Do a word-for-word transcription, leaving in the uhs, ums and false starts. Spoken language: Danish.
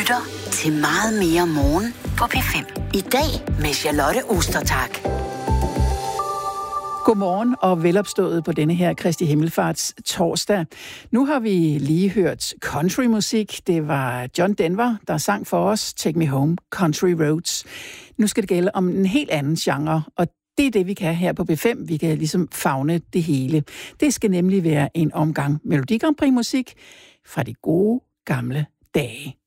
lytter til Meget mere morgen på P fem. I dag med Charlotte Ostertag. Godmorgen og velopstået på denne her Kristi Himmelfarts torsdag. Nu har vi lige hørt countrymusik. Det var John Denver, der sang for os Take Me Home, Country Roads. Nu skal det gælde om en helt anden genre, og det er det, vi kan her på P fem. Vi kan ligesom favne det hele. Det skal nemlig være en omgang Melodi Grand Prix musik fra de gode gamle dage.